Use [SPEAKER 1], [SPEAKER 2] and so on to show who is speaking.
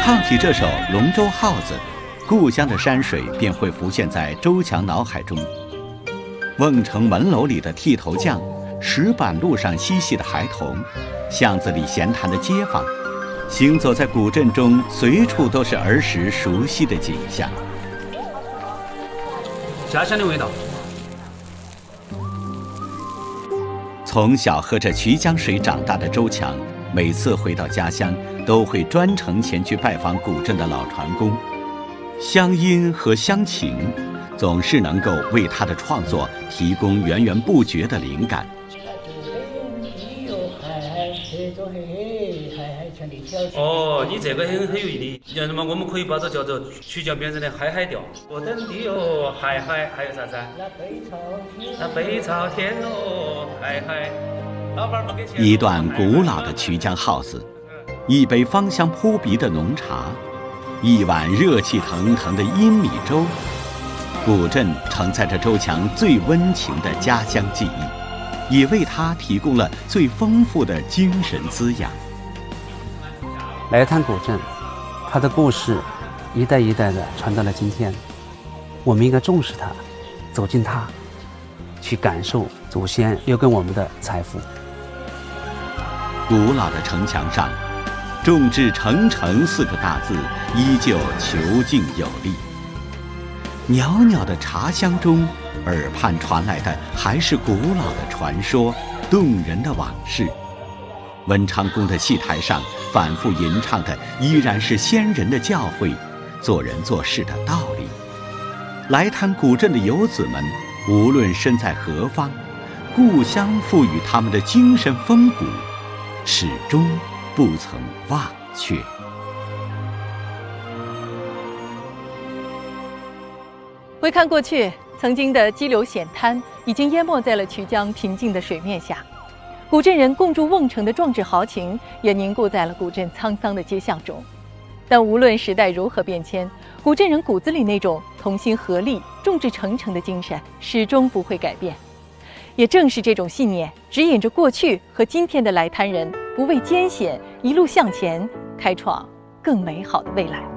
[SPEAKER 1] 唱起这首《龙舟号子》，故乡的山水便会浮现在周强脑海中。瓮城门楼里的剃头匠，石板路上嬉戏的孩童，巷子里闲谈的街坊，行走在古镇中，随处都是儿时熟悉的景象。
[SPEAKER 2] 家乡的味道。
[SPEAKER 1] 从小喝着衢江水长大的周强，每次回到家乡，都会专程前去拜访古镇的老船工。乡音和乡情，总是能够为他的创作提供源源不绝的灵感。
[SPEAKER 2] 哦，你这个很有意义。那么我们可以把它叫做衢江边上的嗨嗨调。我等的哟，嗨嗨，还有啥子？那北朝天哦，嗨嗨。
[SPEAKER 1] 一段古老的衢江号子，一杯芳香扑鼻的浓茶，一碗热气腾腾的阴米粥。古镇承载着周强最温情的家乡记忆，也为他提供了最丰富的精神滋养。
[SPEAKER 3] 来滩古镇，它的故事一代一代的传到了今天，我们应该重视它，走进它，去感受祖先留给我们的财富。
[SPEAKER 1] 古老的城墙上，众志成城4个大字依旧遒劲有力。袅袅的茶香中，耳畔传来的还是古老的传说，动人的往事。文昌宫的戏台上反复吟唱的依然是先人的教诲，做人做事的道理。来滩古镇的游子们，无论身在何方，故乡赋予他们的精神风骨，始终不曾忘却。
[SPEAKER 4] 回看过去，曾经的激流险滩已经淹没在了衢江平静的水面下，古镇人共筑瓮城的壮志豪情也凝固在了古镇沧桑的街巷中。但无论时代如何变迁，古镇人骨子里那种同心合力、众志成城的精神始终不会改变。也正是这种信念，指引着过去和今天的来滩人不畏艰险，一路向前，开创更美好的未来。